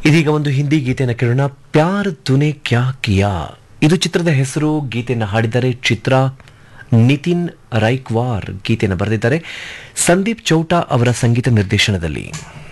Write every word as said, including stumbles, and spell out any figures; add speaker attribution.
Speaker 1: ಇದೀಗ ಒಂದು ಹಿಂದಿ ಗೀತೆಯನ್ನು ಕೇಳೋಣ. ಪ್ಯಾರ್ ತುನೆ ಕ್ಯಾ ಕಿಯಾ, ಇದು ಚಿತ್ರದ ಹೆಸರು. ಗೀತೆಯನ್ನು ಹಾಡಿದ್ದಾರೆ ಚಿತ್ರ. ನಿತಿನ್ ರೈಕ್ವಾರ್ ಗೀತೆಯನ್ನು ಬರೆದಿದ್ದಾರೆ. ಸಂದೀಪ್ ಚೌಟಾ ಅವರ ಸಂಗೀತ ನಿರ್ದೇಶನದಲ್ಲಿ.